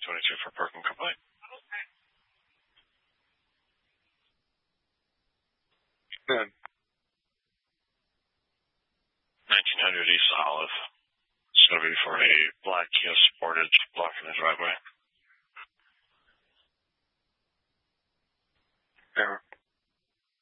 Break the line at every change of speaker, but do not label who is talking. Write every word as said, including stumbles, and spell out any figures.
twenty-two for parking complaint. Good. nineteen hundred East Olive. It's going to be for a black Kia Sportage blocking the driveway. There.